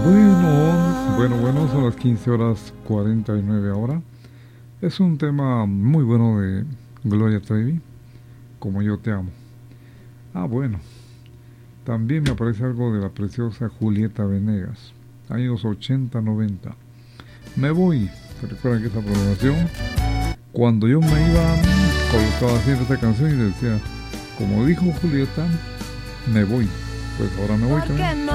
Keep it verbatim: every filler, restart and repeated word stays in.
Bueno, bueno, bueno, son las quince horas cuarenta y nueve ahora. Es un tema muy bueno de Gloria Trevi, Como yo te amo. Ah, bueno, también me aparece algo de la preciosa Julieta Venegas, años ochenta noventa. Me voy, ¿se recuerdan que esa programación? Cuando yo me iba, colocaba siempre esta canción y decía, como dijo Julieta, me voy. Pues ahora me voy también.